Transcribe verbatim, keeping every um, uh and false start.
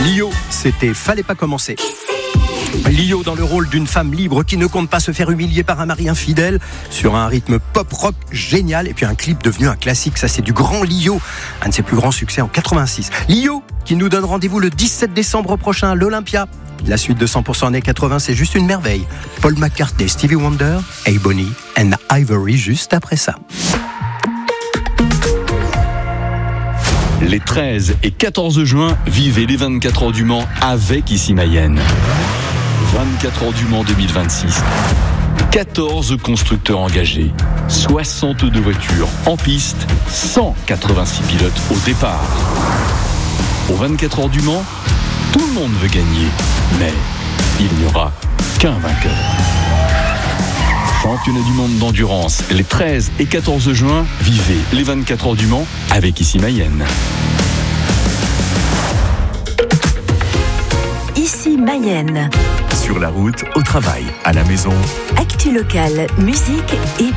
Lio, c'était Fallait pas commencer. Lio dans le rôle d'une femme libre qui ne compte pas se faire humilier par un mari infidèle, sur un rythme pop-rock génial, et puis un clip devenu un classique, ça c'est du grand Lio, un de ses plus grands succès en quatre-vingt-six. Lio qui nous donne rendez-vous le dix-sept décembre prochain à l'Olympia. La suite de cent pour cent années quatre-vingts, c'est juste une merveille. Paul McCartney, Stevie Wonder, Hey Bonnie and Ivory juste après ça. Les treize et quatorze juin, vivez les vingt-quatre heures du Mans avec Ici Mayenne. vingt-quatre heures du Mans deux mille vingt-six. quatorze constructeurs engagés, soixante-deux voitures en piste, cent quatre-vingt-six pilotes au départ. Aux vingt-quatre heures du Mans, tout le monde veut gagner, mais il n'y aura qu'un vainqueur. Championnat du monde d'endurance, les treize et quatorze juin, vivez les vingt-quatre heures du Mans avec Ici Mayenne. Ici Mayenne. Sur la route, au travail, à la maison. Actu locale, musique et